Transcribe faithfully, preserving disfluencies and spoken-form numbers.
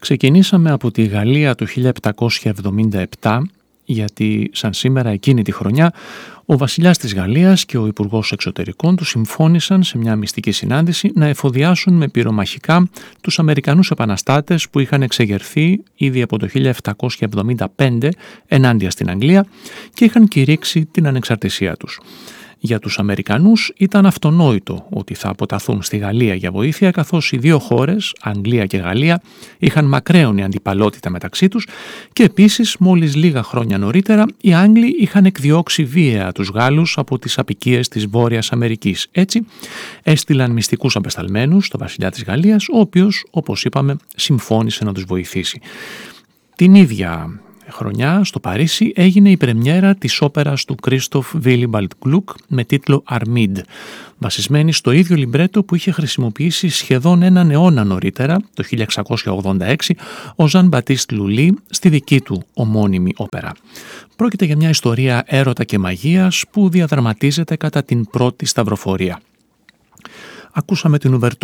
Ξεκινήσαμε από τη Γαλλία το χίλια επτακόσια εβδομήντα επτά, γιατί σαν σήμερα εκείνη τη χρονιά ο βασιλιάς της Γαλλίας και ο υπουργός εξωτερικών του συμφώνησαν σε μια μυστική συνάντηση να εφοδιάσουν με πυρομαχικά τους Αμερικανούς επαναστάτες που είχαν εξεγερθεί ήδη από το χίλια επτακόσια εβδομήντα πέντε ενάντια στην Αγγλία και είχαν κηρύξει την ανεξαρτησία τους. Για τους Αμερικανούς ήταν αυτονόητο ότι θα αποταθούν στη Γαλλία για βοήθεια, καθώς οι δύο χώρες, Αγγλία και Γαλλία, είχαν μακραίωνη αντιπαλότητα μεταξύ τους και επίσης μόλις λίγα χρόνια νωρίτερα οι Άγγλοι είχαν εκδιώξει βίαια τους Γάλλους από τις αποικίες της Βόρειας Αμερικής. Έτσι έστειλαν μυστικούς απεσταλμένους στο βασιλιά της Γαλλίας, ο οποίος, όπως είπαμε, συμφώνησε να τους βοηθήσει. Την ίδια χρονιά στο Παρίσι έγινε η πρεμιέρα της όπερας του Κρίστοφ Βίλιμπαλντ Γκλουκ με τίτλο «Αρμίντ», βασισμένη στο ίδιο λιμπρέτο που είχε χρησιμοποιήσει σχεδόν έναν αιώνα νωρίτερα, το χίλια εξακόσια ογδόντα έξι, ο Ζαν Μπατίστ Λουλί στη δική του ομώνυμη όπερα. Πρόκειται για μια ιστορία έρωτα και μαγείας που διαδραματίζεται κατά την πρώτη σταυροφορία. Ακούσαμε την ουβερτούρα